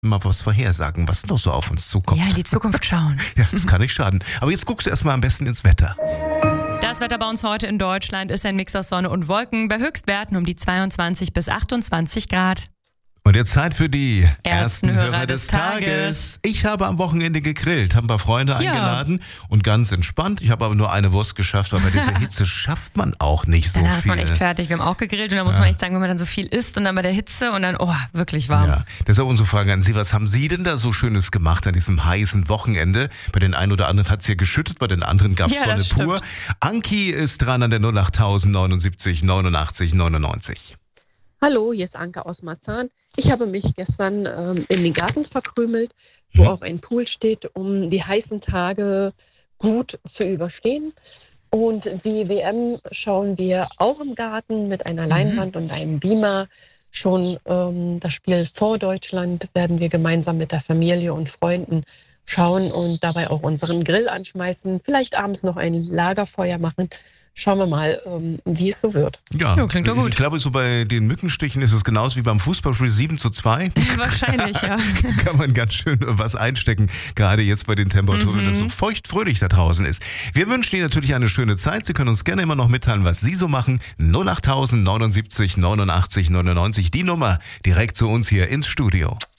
mal was vorhersagen, was noch so auf uns zukommt. Ja, in die Zukunft schauen. Ja, das kann nicht schaden. Aber jetzt guckst du erstmal am besten ins Wetter. Das Wetter bei uns heute in Deutschland ist ein Mix aus Sonne und Wolken bei Höchstwerten um die 22 bis 28 Grad. Und jetzt Zeit für die ersten Hörer des Tages. Ich habe am Wochenende gegrillt, habe ein paar Freunde eingeladen und ganz entspannt. Ich habe aber nur eine Wurst geschafft, weil bei dieser Hitze schafft man auch nicht so Danach viel. ist man echt fertig. Wir haben auch gegrillt und da muss man echt sagen, wenn man dann so viel isst und dann bei der Hitze und dann, wirklich warm. Ja, deshalb unsere Frage an Sie, was haben Sie denn da so Schönes gemacht an diesem heißen Wochenende? Bei den einen oder anderen hat es hier geschüttet, bei den anderen gab es Sonne pur. Anki ist dran an der 08000 79 89 99. Hallo, hier ist Anke aus Marzahn. Ich habe mich gestern in den Garten verkrümelt, wo auch ein Pool steht, um die heißen Tage gut zu überstehen. Und die WM schauen wir auch im Garten mit einer Leinwand und einem Beamer. Schon das Spiel vor Deutschland werden wir gemeinsam mit der Familie und Freunden schauen und dabei auch unseren Grill anschmeißen. Vielleicht abends noch ein Lagerfeuer machen. Schauen wir mal, wie es so wird. Ja, klingt doch gut. Ich glaube, so bei den Mückenstichen ist es genauso wie beim Fußballspiel 7:2. Wahrscheinlich, ja. Kann man ganz schön was einstecken, gerade jetzt bei den Temperaturen, wenn es so feuchtfröhlich da draußen ist. Wir wünschen Ihnen natürlich eine schöne Zeit. Sie können uns gerne immer noch mitteilen, was Sie so machen. 08000 79 89 99, die Nummer direkt zu uns hier ins Studio.